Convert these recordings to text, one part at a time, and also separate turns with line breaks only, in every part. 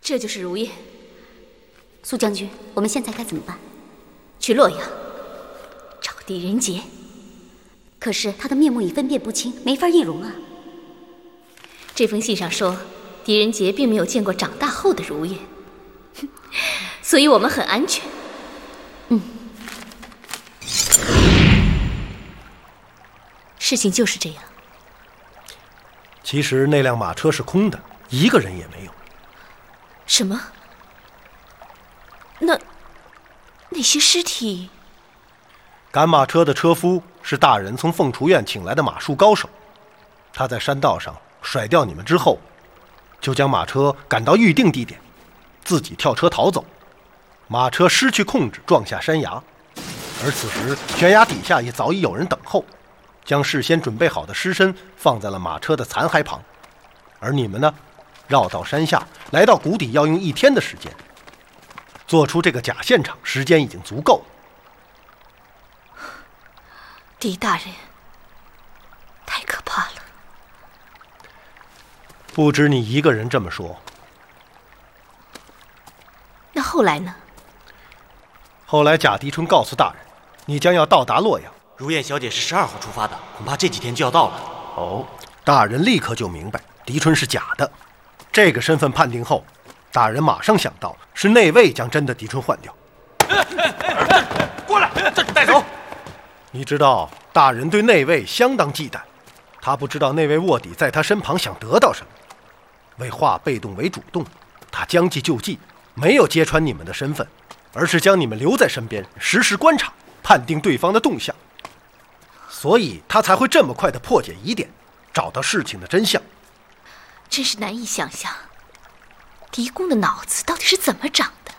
这就是如意。苏将军，我们现在该怎么办？去洛阳找狄仁杰，可是他的面目已分辨不清，没法易容啊。这封信上说，狄仁杰并没有见过长大后的如意，所以我们很安全。事情就是这样。
其实那辆马车是空的，一个人也没有。
什么？那些尸体？
赶马车的车夫是大人从凤雏院请来的马术高手，他在山道上甩掉你们之后，就将马车赶到预定地点，自己跳车逃走。马车失去控制，撞下山崖，而此时悬崖底下也早已有人等候，将事先准备好的尸身放在了马车的残骸旁。而你们呢，绕到山下，来到谷底要用1天的时间。做出这个假现场，时间已经足够了。
狄大人，太可怕了。
不止你一个人这么说。
那后来呢？
后来贾迪春告诉大人，你将要到达洛阳。
如燕小姐是12号出发的，恐怕这几天就要到了。
哦，大人立刻就明白狄春是假的。这个身份判定后，大人马上想到是内卫将真的狄春换掉。
过来，带走。
你知道大人对内卫相当忌惮，他不知道内卫卧底在他身旁想得到什么。为化被动为主动，他将计就计，没有揭穿你们的身份，而是将你们留在身边，实时观察，判定对方的动向。所以他才会这么快地破解疑点，找到事情的真相。
真是难以想象，狄公的脑子到底是怎么长的？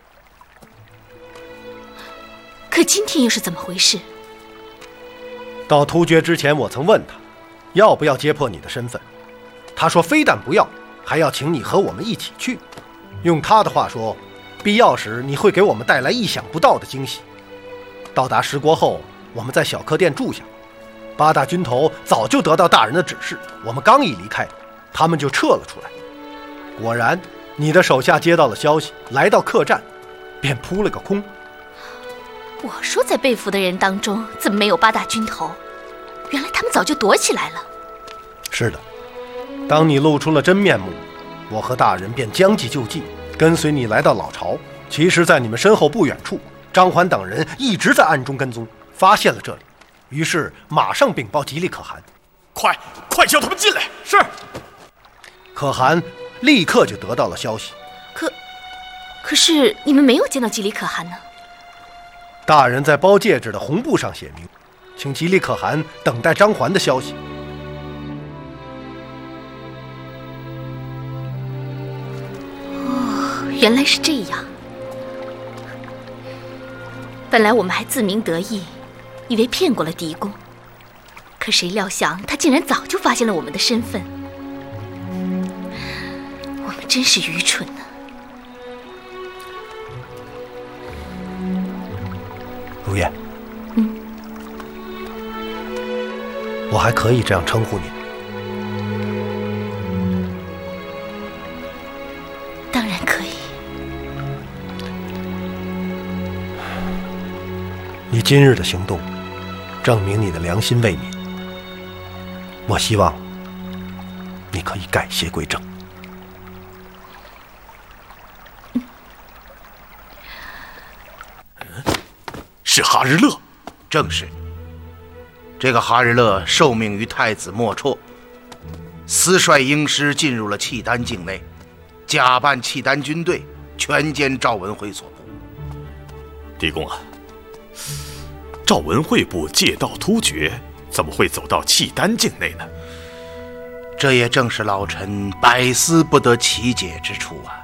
可今天又是怎么回事？
到突厥之前，我曾问他，要不要揭破你的身份？他说非但不要，还要请你和我们一起去。用他的话说，必要时你会给我们带来意想不到的惊喜。到达十国后，我们在小客店住下。8大军头早就得到大人的指示，我们刚一离开，他们就撤了出来。果然，你的手下接到了消息，来到客栈，便扑了个空。
我说在被俘的人当中，怎么没有8大军头？原来他们早就躲起来了。
是的，当你露出了真面目，我和大人便将计就计，跟随你来到老巢。其实在你们身后不远处，张环等人一直在暗中跟踪，发现了这里，于是马上禀报吉利可汗。
快叫他们进来！是。
可汗立刻就得到了消息。
可是你们没有见到吉利可汗呢？
大人在包戒指的红布上写明，请吉利可汗等待张环的消息。
原来是这样。本来我们还自鸣得意，以为骗过了狄公，可谁料想他竟然早就发现了我们的身份。我们真是愚蠢啊。
如燕，我还可以这样称呼你。
当然可以。
你今日的行动，证明你的良心未泯。我希望你可以改邪归正。
是哈日勒。
正是。这个哈日勒受命于太子莫绰，私率鹰师进入了契丹境内，假扮契丹军队，全歼赵文慧所部。
狄公啊，赵文慧部借道突厥，怎么会走到契丹境内呢？
这也正是老臣百思不得其解之处啊！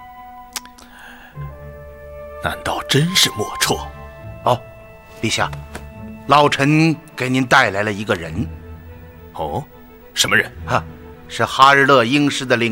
难道真是莫绰？
哦，陛下，老臣给您带来了一个人。
哦，什么人？
是哈日勒鹰师的领